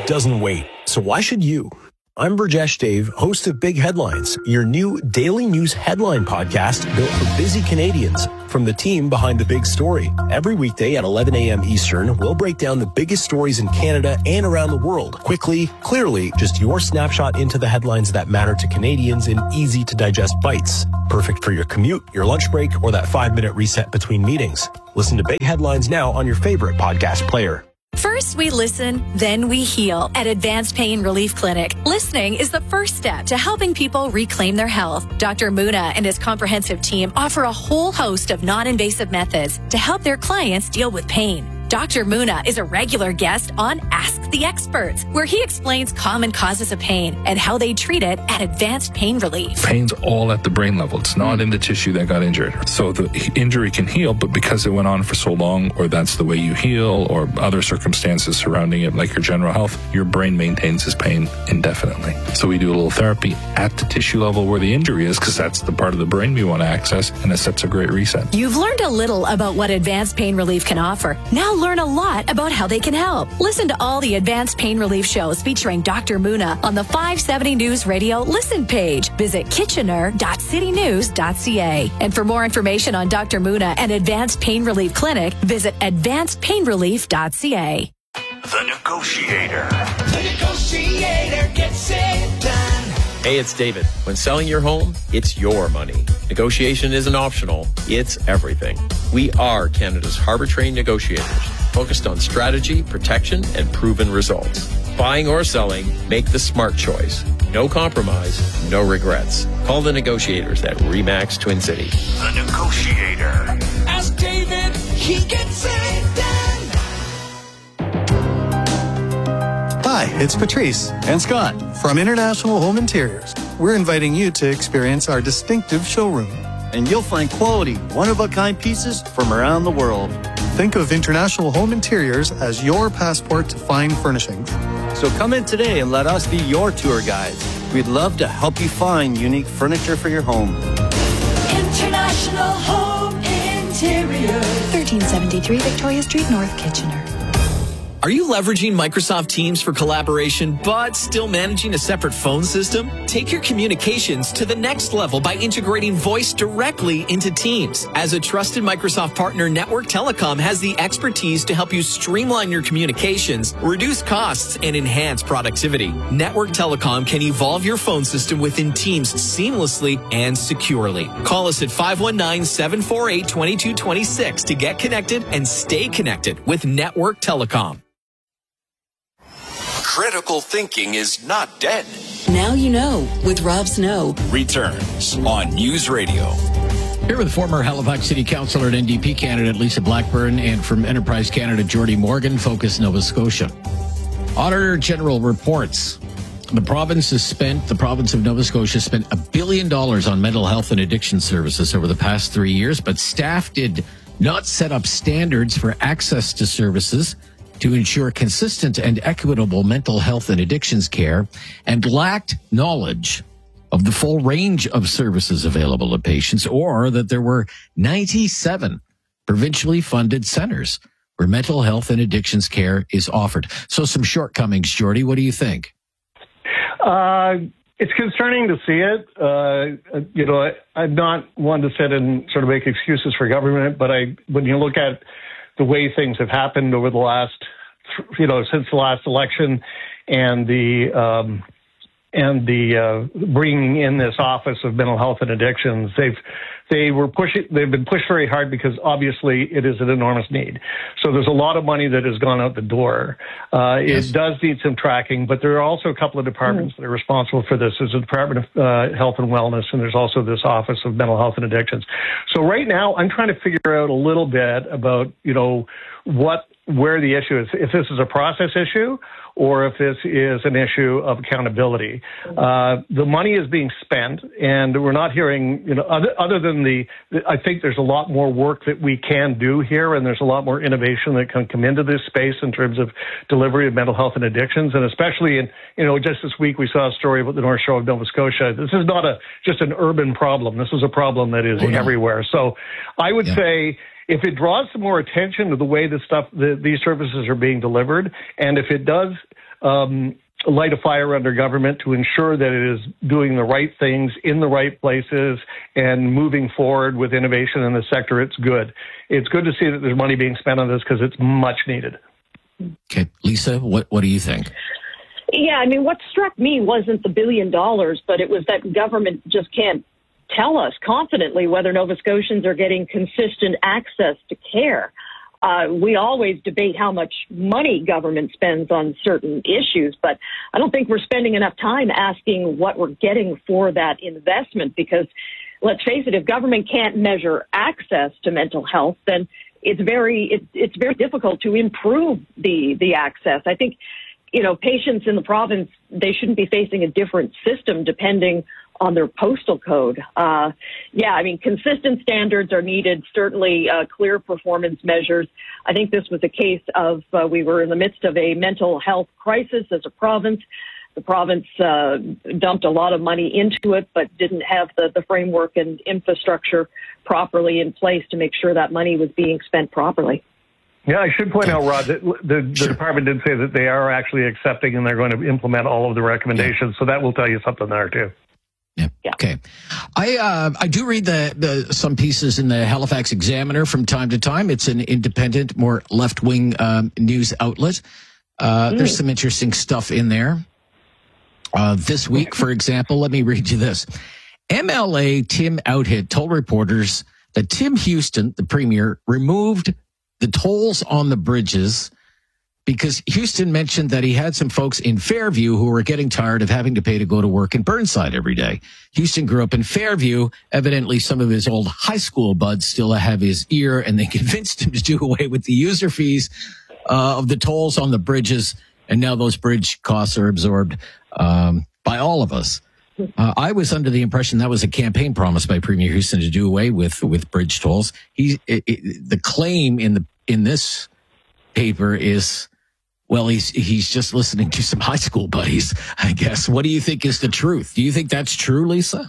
doesn't wait. So why should you? I'm Burjesh Dave, host of Big Headlines, your new daily news headline podcast built for busy Canadians from the team behind the big story. Every weekday at 11 a.m. Eastern, we'll break down the biggest stories in Canada and around the world. Quickly, clearly, just your snapshot into the headlines that matter to Canadians in easy to digest bites. Perfect for your commute, your lunch break, or that 5-minute reset between meetings. Listen to Big Headlines now on your favorite podcast player. First, we listen, then we heal at Advanced Pain Relief Clinic. Listening is the first step to helping people reclaim their health. Dr. Muna and his comprehensive team offer a whole host of non-invasive methods to help their clients deal with pain. Dr. Muna is a regular guest on Ask the Experts, where he explains common causes of pain and how they treat it at Advanced Pain Relief. Pain's all at the brain level. It's not in the tissue that got injured. So the injury can heal, but because it went on for so long, or that's the way you heal, or other circumstances surrounding it, like your general health, your brain maintains this pain indefinitely. So we do a little therapy at the tissue level where the injury is, because that's the part of the brain we want to access, and it sets a great reset. You've learned a little about what Advanced Pain Relief can offer. Now learn a lot about how they can help. Listen to all the Advanced Pain Relief shows featuring Dr. Muna on the 570 News Radio Listen page. Visit kitchener.citynews.ca. And for more information on Dr. Muna and Advanced Pain Relief Clinic, visit advancedpainrelief.ca. The Negotiator. The Negotiator gets it done. Hey, it's David. When selling your home, it's your money. Negotiation isn't optional. It's everything. We are Canada's harbor-trained negotiators, focused on strategy, protection, and proven results. Buying or selling, make the smart choice. No compromise, no regrets. Call the negotiators at RE/MAX Twin City. The Negotiator. Ask David, he gets it done. Hi, it's Patrice and Scott from International Home Interiors. We're inviting you to experience our distinctive showroom. And you'll find quality, one-of-a-kind pieces from around the world. Think of International Home Interiors as your passport to fine furnishings. So come in today and let us be your tour guides. We'd love to help you find unique furniture for your home. International Home Interiors. 1373 Victoria Street, North Kitchener. Are you leveraging Microsoft Teams for collaboration, but still managing a separate phone system? Take your communications to the next level by integrating voice directly into Teams. As a trusted Microsoft partner, Network Telecom has the expertise to help you streamline your communications, reduce costs, and enhance productivity. Network Telecom can evolve your phone system within Teams seamlessly and securely. Call us at 519-748-2226 to get connected and stay connected with Network Telecom. Critical thinking is not dead. Now you know with Rob Snow. Returns on News Radio. Here with former Halifax City Councillor and NDP candidate Lisa Blackburn, and from Enterprise Canada, Jordy Morgan, Focus Nova Scotia. Auditor General reports the province of Nova Scotia spent $1 billion on mental health and addiction services over the past 3 years, but staff did not set up standards for access to services to ensure consistent and equitable mental health and addictions care, and lacked knowledge of the full range of services available to patients, or that there were 97 provincially funded centers where mental health and addictions care is offered. So some shortcomings, Jordy. What do you think? It's concerning to see it. I'm not one to sit and sort of make excuses for government, but when you look at the way things have happened over the last, since the last election, and the bringing in this office of mental health and addictions, they've been pushed very hard because obviously it is an enormous need. So there's a lot of money that has gone out the door. Yes. It does need some tracking, but there are also a couple of departments that are responsible for this. There's the Department of Health and Wellness, and there's also this Office of Mental Health and Addictions. So right now, I'm trying to figure out a little bit about, where the issue is, if this is a process issue or if this is an issue of accountability. The money is being spent, and we're not hearing, other than I think there's a lot more work that we can do here, and there's a lot more innovation that can come into this space in terms of delivery of mental health and addictions, and especially just this week we saw a story about the North Shore of Nova Scotia. This is not just an urban problem. This is a problem that is everywhere. So I would say, if it draws some more attention to the way these services are being delivered, and if it does light a fire under government to ensure that it is doing the right things in the right places and moving forward with innovation in the sector. It's good. It's good to see that there's money being spent on this because it's much needed. Okay. Lisa, what do you think? Yeah, I mean, what struck me wasn't the $1 billion, but it was that government just can't tell us confidently whether Nova Scotians are getting consistent access to care. We always debate how much money government spends on certain issues, but I don't think we're spending enough time asking what we're getting for that investment, because let's face it, if government can't measure access to mental health, then it's very difficult to improve the access. I think, patients in the province, they shouldn't be facing a different system depending on their postal code. Consistent standards are needed, certainly clear performance measures. I think this was a case of we were in the midst of a mental health crisis as a province. The province dumped a lot of money into it, but didn't have the framework and infrastructure properly in place to make sure that money was being spent properly. Yeah, I should point out, Rod, that the department did say that they are actually accepting and they're going to implement all of the recommendations. So that will tell you something there, too. Yeah. Okay. I do read some pieces in the Halifax Examiner from time to time. It's an independent, more left-wing news outlet. There's some interesting stuff in there. This week, for example, let me read you this. MLA Tim Outhit told reporters that Tim Houston, the premier, removed the tolls on the bridges because Houston mentioned that he had some folks in Fairview who were getting tired of having to pay to go to work in Burnside every day. Houston grew up in Fairview. Evidently, some of his old high school buds still have his ear, and they convinced him to do away with the user fees of the tolls on the bridges, and now those bridge costs are absorbed by all of us. I was under the impression that was a campaign promise by Premier Houston to do away with bridge tolls. The claim in this paper is, well, he's just listening to some high school buddies, I guess. What do you think is the truth? Do you think that's true, Lisa?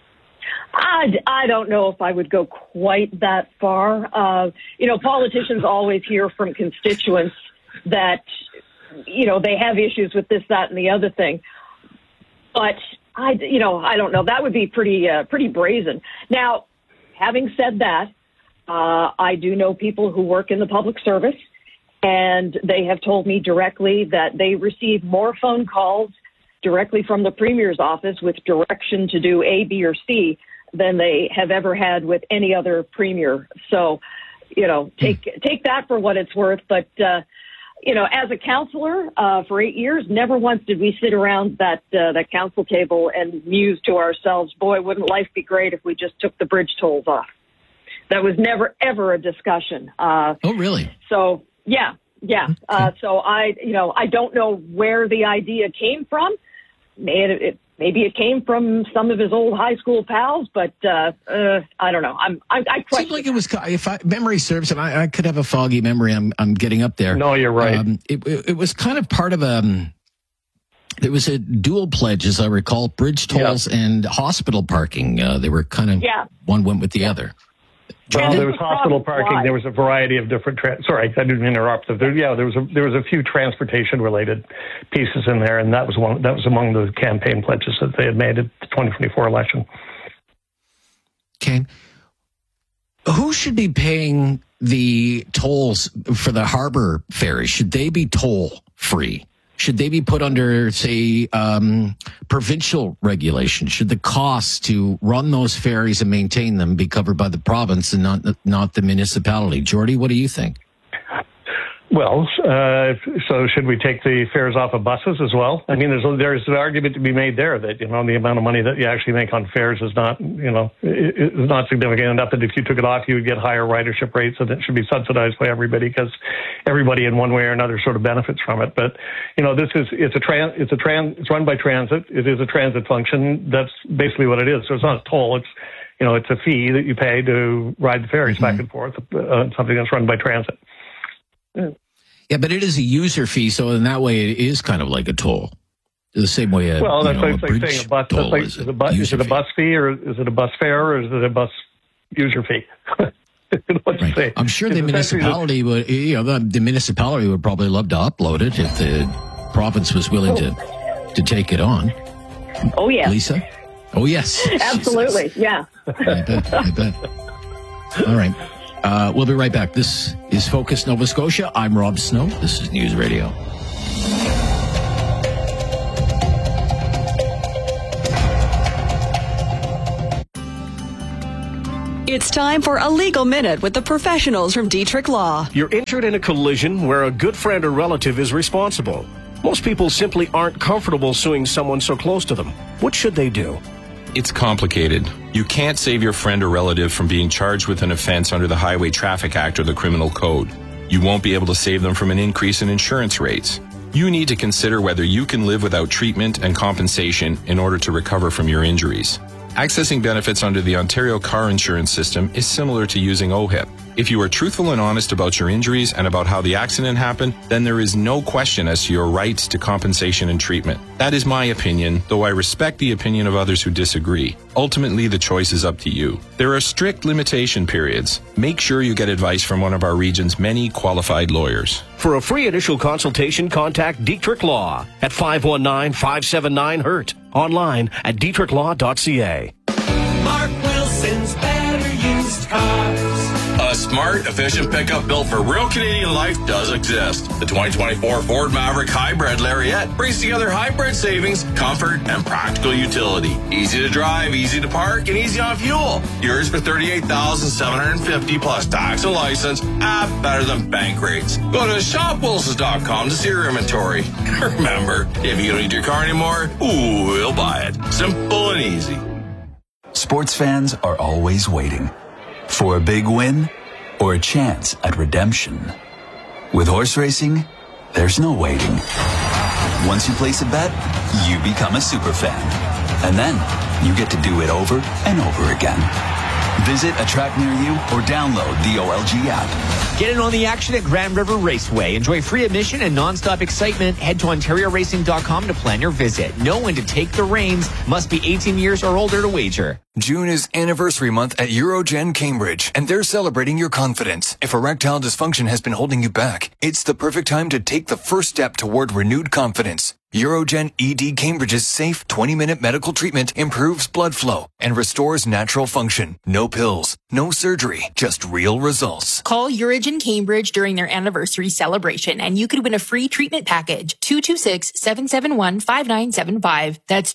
I don't know if I would go quite that far. Politicians always hear from constituents that, they have issues with this, that, and the other thing. But I don't know. That would be pretty brazen. Now, having said that, I do know people who work in the public service, and they have told me directly that they receive more phone calls directly from the Premier's office with direction to do A, B, or C than they have ever had with any other Premier. So, take that for what it's worth. But, as a counselor for 8 years, never once did we sit around that council table and muse to ourselves, boy, wouldn't life be great if we just took the bridge tolls off. That was never, ever a discussion. Oh, really? So, yeah. So I don't know where the idea came from. Maybe it came from some of his old high school pals, but I don't know. I question. Seemed like it was, if memory serves, and I could have a foggy memory. I'm getting up there. No, you're right. It was kind of part of there was a dual pledge, as I recall, bridge tolls and hospital parking. They were kind of one went with the other. Well, there was hospital parking. There was a variety of different. Sorry, I didn't interrupt. There was a few transportation related pieces in there, and that was among the campaign pledges that they had made at the 2024 election. Okay, who should be paying the tolls for the harbor ferry? Should they be toll free? Should they be put under, say, provincial regulation? Should the costs to run those ferries and maintain them be covered by the province and not the municipality? Jordy, what do you think? Well, so should we take the fares off of buses as well? I mean, there's an argument to be made there that, the amount of money that you actually make on fares is not, is not significant enough that if you took it off, you would get higher ridership rates, and it should be subsidized by everybody because everybody in one way or another sort of benefits from it. But, it's run by transit. It is a transit function. That's basically what it is. So it's not a toll. It's a fee that you pay to ride the ferries back and forth, something that's run by transit. Yeah, but it is a user fee, so in that way, it is kind of like a toll. The same way that's like saying a bus. Is it a bus fee, or is it a bus fare, or is it a bus user fee? Right. I'm sure the municipality would. The municipality would probably love to upload it if province was willing to take it on. Oh, yeah. Lisa? Oh, yes. Absolutely, yeah. I bet. All right. We'll be right back. This is Focus Nova Scotia. I'm Rob Snow. This is News Radio. It's time for a legal minute with the professionals from Dietrich Law. You're injured in a collision where a good friend or relative is responsible. Most people simply aren't comfortable suing someone so close to them. What should they do? It's complicated. You can't save your friend or relative from being charged with an offense under the Highway Traffic Act or the Criminal Code. You won't be able to save them from an increase in insurance rates. You need to consider whether you can live without treatment and compensation in order to recover from your injuries. Accessing benefits under the Ontario car insurance system is similar to using OHIP. If you are truthful and honest about your injuries and about how the accident happened, then there is no question as to your rights to compensation and treatment. That is my opinion, though I respect the opinion of others who disagree. Ultimately, the choice is up to you. There are strict limitation periods. Make sure you get advice from one of our region's many qualified lawyers. For a free initial consultation, contact Dietrich Law at 519-579-HURT. Online at dietrichlaw.ca. Mark Wilson's Better Used Cars. A smart, efficient pickup built for real Canadian life does exist. The 2024 Ford Maverick Hybrid Lariat brings together hybrid savings, comfort, and practical utility. Easy to drive, easy to park, and easy on fuel. Yours for $38,750 plus tax and license at better than bank rates. Go to shopwilsons.com to see your inventory. Remember, if you don't need your car anymore, we'll buy it. Simple and easy. Sports fans are always waiting for a big win or a chance at redemption. With horse racing, there's no waiting. Once you place a bet, you become a super fan. And then you get to do it over and over again. Visit a track near you or download the OLG app. Get in on the action at Grand River Raceway. Enjoy free admission and non-stop excitement. Head to OntarioRacing.com to plan your visit. Know when to take the reins. Must be 18 years or older to wager. June is anniversary month at Eurogen Cambridge, and they're celebrating your confidence. If erectile dysfunction has been holding you back, it's the perfect time to take the first step toward renewed confidence. Eurogen ED Cambridge's safe 20-minute medical treatment improves blood flow and restores natural function. No pills, no surgery, just real results. Call Eurogen Cambridge during their anniversary celebration and you could win a free treatment package. 226-771-5975. That's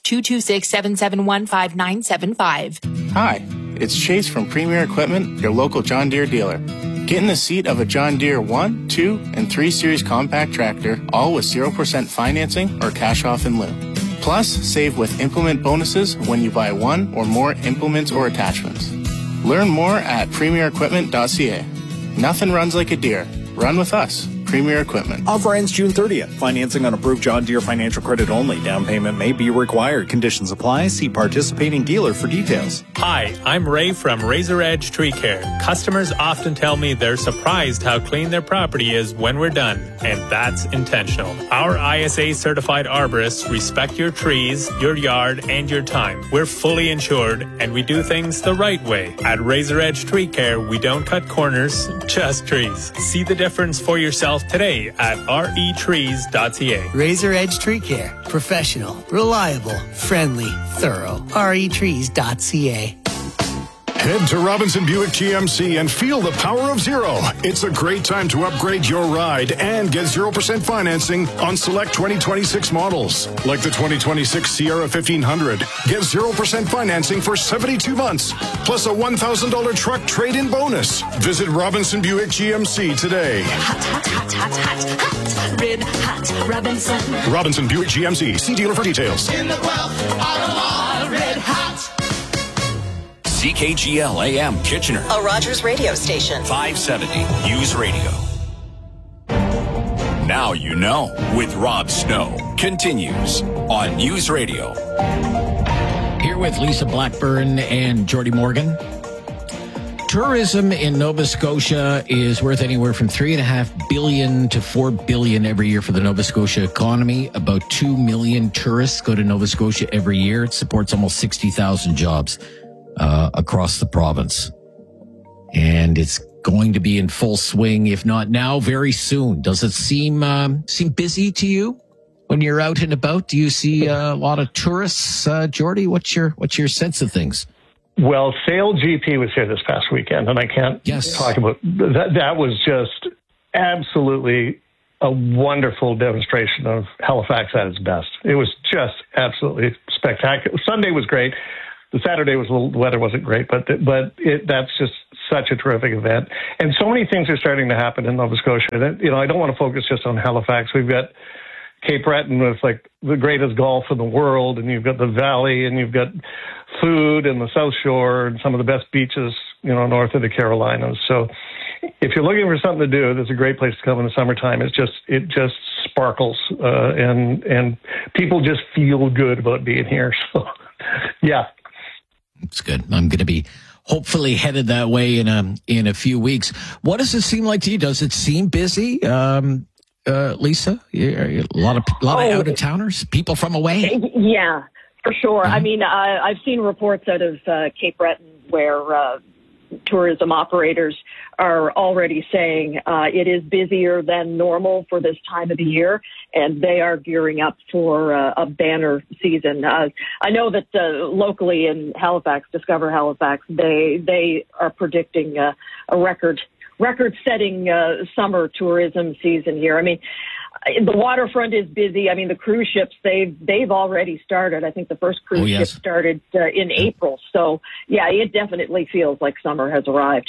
226-771-5975. Hi, it's Chase from Premier Equipment, your local John Deere dealer. Get in the seat of a John Deere 1, 2, and 3 Series compact tractor, all with 0% financing or cash off in lieu. Plus, save with implement bonuses when you buy one or more implements or attachments. Learn more at premierequipment.ca. Nothing runs like a Deere. Run with us. Premier Equipment. Offer ends June 30th. Financing on approved John Deere financial credit only. Down payment may be required. Conditions apply. See participating dealer for details. Hi, I'm Ray from Razor Edge Tree Care. Customers often tell me they're surprised how clean their property is when we're done, and that's intentional. Our ISA certified arborists respect your trees, your yard, and your time. We're fully insured, and we do things the right way. At Razor Edge Tree Care, we don't cut corners, just trees. See the difference for yourself today at retrees.ca. Razor Edge Tree Care. Professional, reliable, friendly, thorough. retrees.ca. Head to Robinson Buick GMC and feel the power of zero. It's a great time to upgrade your ride and get 0% financing on select 2026 models. Like the 2026 Sierra 1500. Get 0% financing for 72 months, plus a $1,000 truck trade-in bonus. Visit Robinson Buick GMC today. Hot, hot, hot, hot, hot, hot. Red hot Robinson. Robinson Buick GMC. See dealer for details. In the Guelph Auto Mall, red hot. CKGL AM Kitchener. A Rogers radio station. 570 News Radio. Now you know with Rob Snow continues on News Radio. Here with Lisa Blackburn and Jordy Morgan. Tourism in Nova Scotia is worth anywhere from $3.5 billion to $4 billion every year for the Nova Scotia economy. About 2 million tourists go to Nova Scotia every year. It supports almost 60,000 jobs across the province. And it's going to be in full swing, if not now, very soon. Does it seem busy to you? when you're out and about? Do you see a lot of tourists, Jordy? What's your sense of things? Well, Sail GP was here this past weekend, and I can't talk about that. That was just absolutely a wonderful demonstration of Halifax at its best. It was just absolutely spectacular. Sunday was great. The Saturday the weather wasn't great, but that's just such a terrific event. And so many things are starting to happen in Nova Scotia. And, I don't want to focus just on Halifax. We've got Cape Breton with like the greatest golf in the world, and you've got the Valley, and you've got food and the South Shore and some of the best beaches, north of the Carolinas. So if you're looking for something to do, there's a great place to come in the summertime. It just sparkles, and people just feel good about being here. So, yeah. It's good. I'm going to be hopefully headed that way in a few weeks. What does it seem like to you? Does it seem busy, Lisa? A lot of out of towners, people from away. Yeah, for sure. I mean, I've seen reports out of Cape Breton where tourism operators are already saying it is busier than normal for this time of the year, and they are gearing up for a banner season. I know that locally in Halifax, Discover Halifax, they are predicting a record-setting summer tourism season here. I mean, the waterfront is busy. I mean, the cruise ships, they've already started. I think the first cruise ship started in April. So, yeah, it definitely feels like summer has arrived.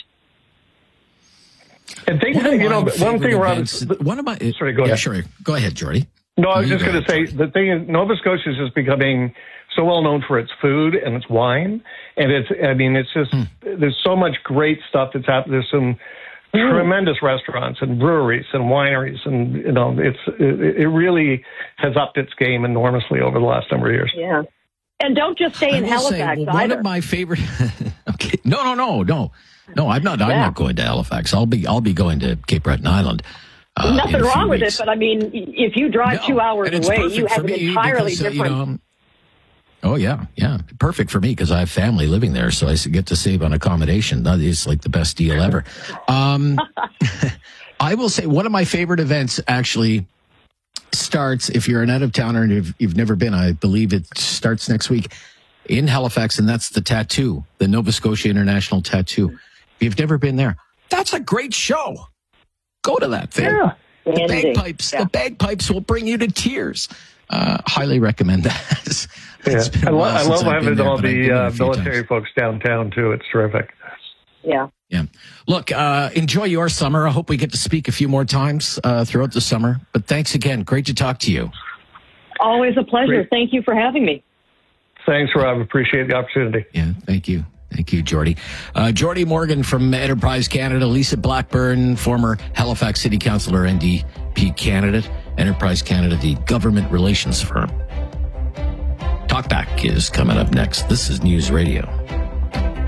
And one thing, Rob, sorry, go ahead. Sure. Go ahead, Jordy. No, I was just going to say, the thing is, Nova Scotia is just becoming so well known for its food and its wine. And it's just, there's so much great stuff that's happening. There's some tremendous restaurants and breweries and wineries, and it really has upped its game enormously over the last number of years. Yeah, and don't just stay in Halifax either. One of my favorite. Okay, no. I'm not going to Halifax. I'll be going to Cape Breton Island. Nothing wrong with it, but I mean, if you drive 2 hours away, you have an entirely different. Oh, yeah. Perfect for me because I have family living there, so I get to save on accommodation. That is like the best deal ever. I will say one of my favorite events actually starts, if you're an out-of-towner and you've never been, I believe it starts next week in Halifax, and that's the Tattoo, the Nova Scotia International Tattoo. If you've never been there, that's a great show. Go to that thing. Yeah. The bagpipes will bring you to tears. Highly recommend that. I love having all the military folks downtown too. It's terrific. Yeah. Look, enjoy your summer. I hope we get to speak a few more times throughout the summer. But thanks again. Great to talk to you. Always a pleasure. Great. Thank you for having me. Thanks, Rob. Appreciate the opportunity. Yeah, thank you. Thank you, Jordy. Jordy Morgan from Enterprise Canada, Lisa Blackburn, former Halifax City Councillor, NDP candidate, Enterprise Canada, the government relations firm. Talkback is coming up next. This is News Radio.